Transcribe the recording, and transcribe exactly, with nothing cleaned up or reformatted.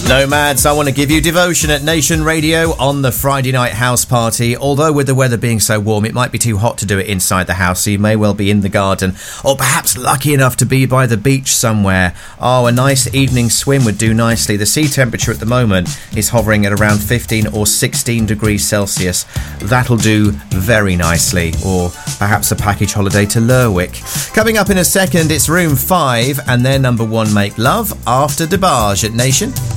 Nomads, I want to give you devotion at Nation Radio on the Friday night house party. Although with the weather being so warm, it might be too hot to do it inside the house, so you may well be in the garden, or perhaps lucky enough to be by the beach somewhere. Oh, a nice evening swim would do nicely. The sea temperature at the moment is hovering at around fifteen or sixteen degrees Celsius. That'll do very nicely. Or perhaps a package holiday to Lerwick. Coming up in a second, it's Room five and their number one, Make Love, after DeBarge at Nation.